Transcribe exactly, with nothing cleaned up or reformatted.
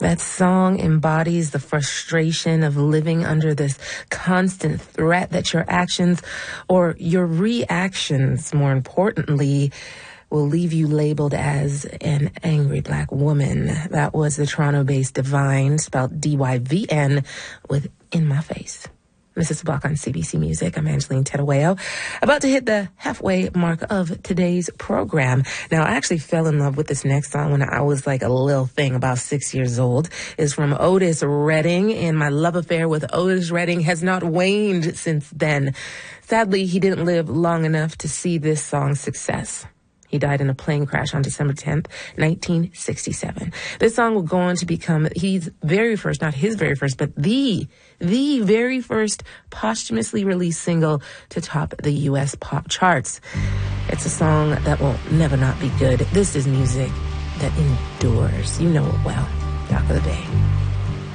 That song embodies the frustration of living under this constant threat that your actions, or your reactions, more importantly, will leave you labeled as an angry black woman. That was the Toronto-based Divine, spelled D Y V N, with In My Face. This is Block on C B C Music. I'm Angeline Tedaweo, about to hit the halfway mark of today's program. Now, I actually fell in love with this next song when I was like a little thing, about six years old. It's from Otis Redding, and my love affair with Otis Redding has not waned since then. Sadly, he didn't live long enough to see this song's success. He died in a plane crash on December tenth, nineteen sixty-seven. This song will go on to become his very first, not his very first, but the, the very first posthumously released single to top the U S pop charts. It's a song that will never not be good. This is music that endures. You know it well. Doc of the Bay.